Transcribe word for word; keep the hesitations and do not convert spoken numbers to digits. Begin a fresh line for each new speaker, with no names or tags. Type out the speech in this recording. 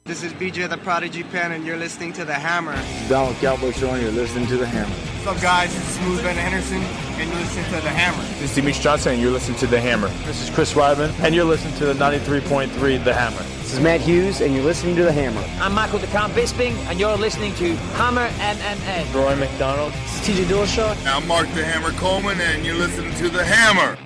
This is B J the Prodigy Pen, and you're listening to The Hammer.
Donald Cowboy Show, and you're listening to The Hammer.
What's up, guys? This is Smooth Ben Henderson, and you're listening to The Hammer.
This is Demetrius Johnson, and you're listening to The Hammer.
This is Chris Weidman, and you're listening to the ninety-three point three The Hammer.
This is Matt Hughes, and you're listening to The Hammer.
I'm Michael DeCamp Bisping, and you're listening to Hammer M M A.
Roy McDonald.
This is T J Dillashaw.
I'm Mark the Hammer Coleman, and you're listening to The Hammer.